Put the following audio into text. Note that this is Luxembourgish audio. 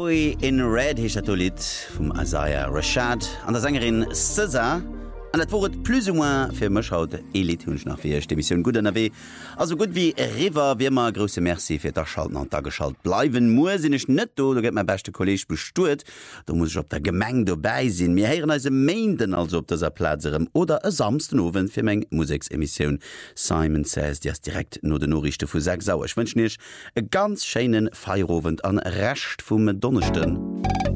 Boy in Red hecht dat Lied vum Isaiah Rashad an der Sängerin SZA. An dat woret plus ou moins fir mech haut Elit hunch nach fir Emissionioun gut anW. Also gut wie River wiemer grosse Merci fir der Schalten an Tagesschalt bleiwen. Musinnech net do gët mein beste Kolleg bestuet. Da muss ich op der Gemeng dobei sinn. Mir heieren als Mainden also op der Pläzerem oder e samsten Owen fir még Musiksemissionioun. Simon Says Di direkt no de Norrichte vu 6 sauer. Ich wünsch nech e ganz scheinen Feierowend an recht vum Donnerchten.